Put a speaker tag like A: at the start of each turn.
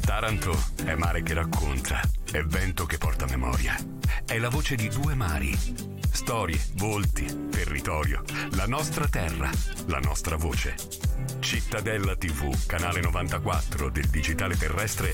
A: Taranto è mare che racconta, è vento che porta memoria. È la voce di due mari. Storie, volti, territorio, la nostra terra, la nostra voce. Cittadella TV, canale 94 del digitale terrestre,